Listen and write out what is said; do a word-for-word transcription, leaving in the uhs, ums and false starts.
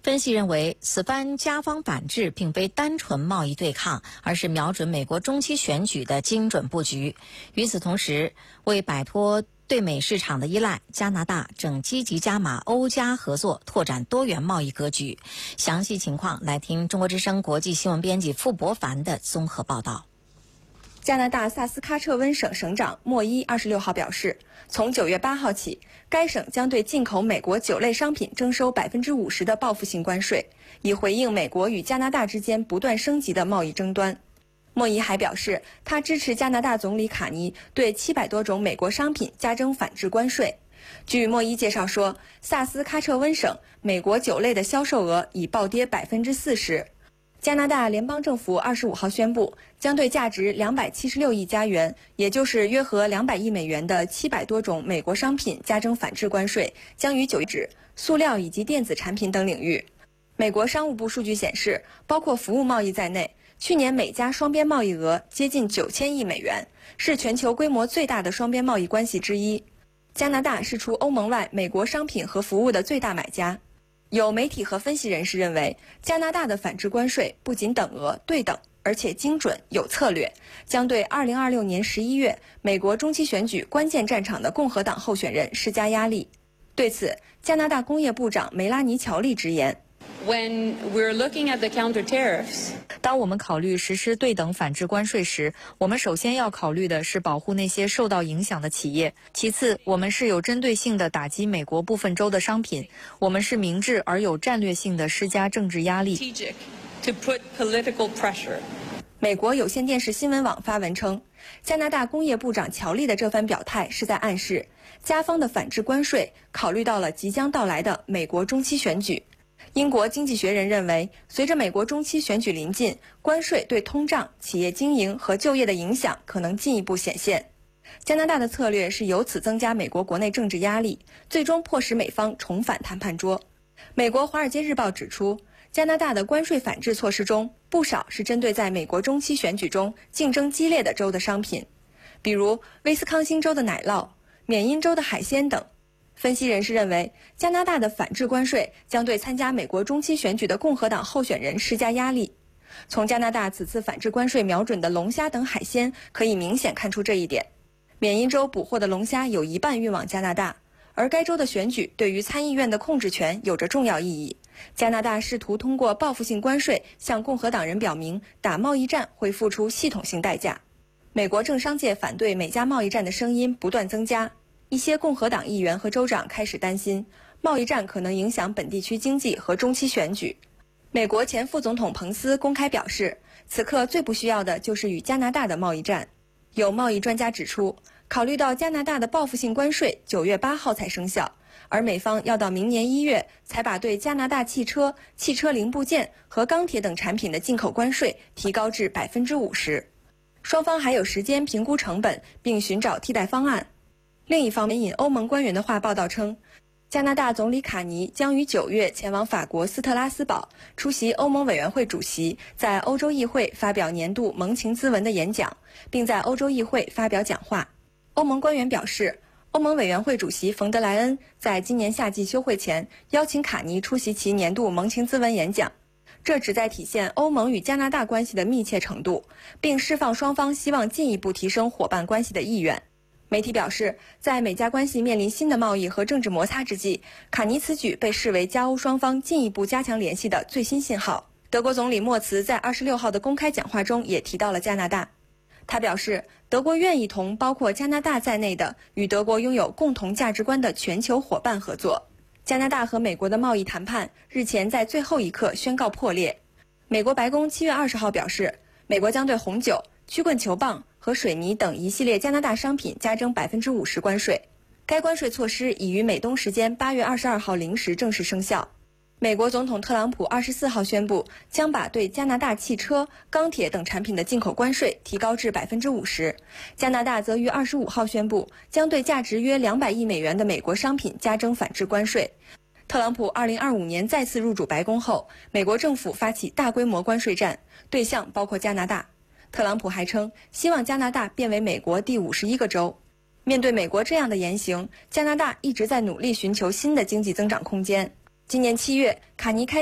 分析认为，此番加方反制并非单纯贸易对抗，而是瞄准美国中期选举的精准布局。与此同时，为摆脱对美市场的依赖，加拿大正积极加码欧加合作，拓展多元贸易格局。详细情况来听中国之声国际新闻编辑傅博凡的综合报道。 加拿大萨斯喀彻温省省长莫伊二十六号表示，从九月八号起，该省将对进口美国酒类商品征收百分之五十的报复性关税，以回应美国与加拿大之间不断升级的贸易争端。莫伊还表示，他支持加拿大总理卡尼对七百多种美国商品加征反制关税。据莫伊介绍说，萨斯喀彻温省美国酒类的销售额已暴跌百分之四十。加拿大联邦政府二十五号宣布，将对价值两百七十六亿加元，也就是约合两百亿美元的七百多种美国商品加征反制关税，将于九月止塑料以及电子产品等领域。美国商务部数据显示，包括服务贸易在内，去年美加双边贸易额接近九千亿美元，是全球规模最大的双边贸易关系之一。加拿大是除欧盟外美国商品和服务的最大买家。有媒体和分析人士认为，加拿大的反制关税不仅等额对等，而且精准有策略，将对二零二六年十一月美国中期选举关键战场的共和党候选人施加压力。对此，加拿大工业部长梅拉尼·乔利直言， When we're looking at the counter tariffs, 当我们考虑实施对等反制关税时，我们首先要考虑的是保护那些受到影响的企业。其次，我们是有针对性地打击美国部分州的商品。我们是明智而有战略性地施加政治压力。 strategic to put political pressure. 美国有线电视新闻网发文称，加拿大工业部长乔利的这番表态是在暗示，加方的反制关税考虑到了即将到来的美国中期选举。英国经济学人认为，随着美国中期选举临近，关税对通胀、企业经营和就业的影响可能进一步显现。加拿大的策略是由此增加美国国内政治压力，最终迫使美方重返谈判桌。美国《华尔街日报》指出，加拿大的关税反制措施中，不少是针对在美国中期选举中竞争激烈的州的商品，比如威斯康星州的奶酪、缅因州的海鲜等。分析人士认为，加拿大的反制关税将对参加美国中期选举的共和党候选人施加压力。从加拿大此次反制关税瞄准的龙虾等海鲜可以明显看出这一点。缅因州捕获的龙虾有一半运往加拿大，而该州的选举对于参议院的控制权有着重要意义。加拿大试图通过报复性关税向共和党人表明，打贸易战会付出系统性代价。美国政商界反对美加贸易战的声音不断增加。一些共和党议员和州长开始担心，贸易战可能影响本地区经济和中期选举。美国前副总统彭斯公开表示，此刻最不需要的就是与加拿大的贸易战。有贸易专家指出，考虑到加拿大的报复性关税九月八号才生效，而美方要到明年一月才把对加拿大汽车、汽车零部件和钢铁等产品的进口关税提高至百分之五十。双方还有时间评估成本，并寻找替代方案。另一方面，引欧盟官员的话报道称，加拿大总理卡尼将于九月前往法国斯特拉斯堡出席欧盟委员会主席在欧洲议会发表年度盟情咨文的演讲，并在欧洲议会发表讲话。欧盟官员表示，欧盟委员会主席冯德莱恩在今年夏季休会前邀请卡尼出席其年度盟情咨文演讲，这旨在体现欧盟与加拿大关系的密切程度，并释放双方希望进一步提升伙伴关系的意愿。媒体表示，在美加关系面临新的贸易和政治摩擦之际，卡尼此举被视为加欧双方进一步加强联系的最新信号。德国总理默茨在二十六号的公开讲话中也提到了加拿大。他表示，德国愿意同包括加拿大在内的与德国拥有共同价值观的全球伙伴合作。加拿大和美国的贸易谈判日前在最后一刻宣告破裂。美国白宫七月二十号表示，美国将对红酒、曲棍球棒和水泥等一系列加拿大商品加征百分之五十关税。该关税措施已于美东时间八月二十二号零时正式生效。美国总统特朗普二十四号宣布，将把对加拿大汽车、钢铁等产品的进口关税提高至百分之五十。加拿大则于二十五号宣布，将对价值约两百亿美元的美国商品加征反制关税。特朗普二零二五年再次入主白宫后，美国政府发起大规模关税战，对象包括加拿大。特朗普还称，希望加拿大变为美国第五十一个州。面对美国这样的言行，加拿大一直在努力寻求新的经济增长空间。今年七月，卡尼开